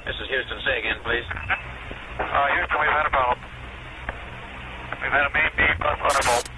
This is Houston. Say again, please. Houston, we've had a problem. We've had a main beam on a bolt.